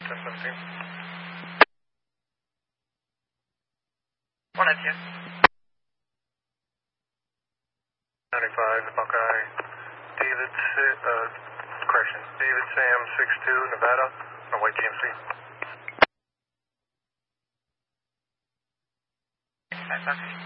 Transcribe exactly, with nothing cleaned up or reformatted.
ten seventeen. one eighty. ninety-five, Buckeye. David, uh, correction, David Sam six two, Nevada, on white G M C. Nice,